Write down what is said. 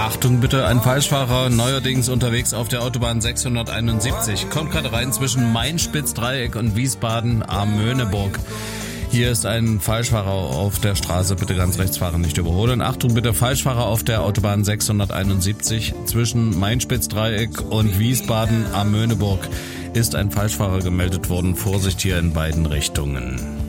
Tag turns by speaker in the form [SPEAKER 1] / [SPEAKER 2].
[SPEAKER 1] Achtung bitte, ein Falschfahrer, neuerdings unterwegs auf der Autobahn 671. Kommt gerade rein zwischen Main-Spitz-Dreieck und Wiesbaden am Möhneburg. Hier ist ein Falschfahrer auf der Straße, bitte ganz rechts fahren, nicht überholen. Achtung bitte, Falschfahrer auf der Autobahn 671 zwischen Main-Spitz-Dreieck und Wiesbaden am Möhneburg ist ein Falschfahrer gemeldet worden. Vorsicht hier in beiden Richtungen.